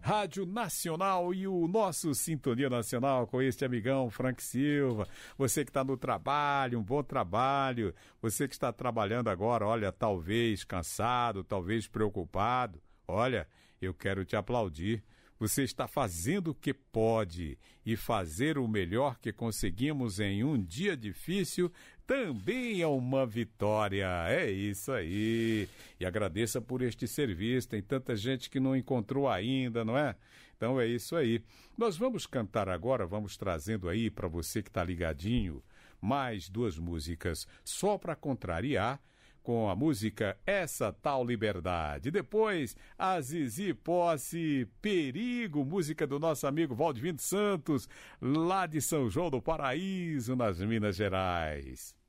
Rádio Nacional e o nosso Sintonia Nacional com este amigão Frank Silva. Você que está no trabalho, um bom trabalho. Você que está trabalhando agora, olha, talvez cansado, talvez preocupado. Olha, eu quero te aplaudir. Você está fazendo o que pode e fazer o melhor que conseguimos em um dia difícil também é uma vitória. É isso aí. E agradeça por este serviço. Tem tanta gente que não encontrou ainda, não é? Então é isso aí. Nós vamos cantar agora, vamos trazendo aí para você que está ligadinho mais duas músicas só para contrariar, com a música Essa Tal Liberdade. Depois, a Zizi Posse, Perigo, música do nosso amigo Valdivino Santos, lá de São João do Paraíso, nas Minas Gerais.